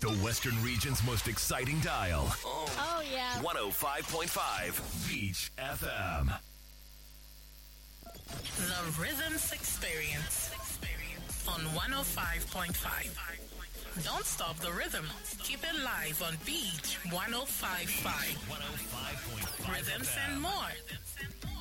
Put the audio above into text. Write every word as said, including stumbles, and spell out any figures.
The Western region's most exciting dial. Oh, yeah. one oh five point five Beach F M. The Rhythms Experience on one oh five point five. Don't stop the rhythm. Keep it live on Beach one oh five point five. one oh five point five Rhythms and more.